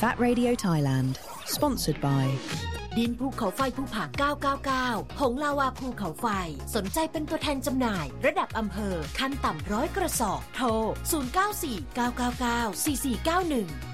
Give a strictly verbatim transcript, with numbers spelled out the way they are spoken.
Fat Radio Thailand Sponsored by ดินภูเขาไฟภูผาเก้าเก้าเก้าหงลาวาภูเขาไฟสนใจเป็นตัวแทนจำหน่ายระดับอำเภอขั้นต่ำร้อยกระสอบโทรศูนย์ เก้า สี่ เก้า เก้า เก้า สี่ สี่ เก้า หนึ่ง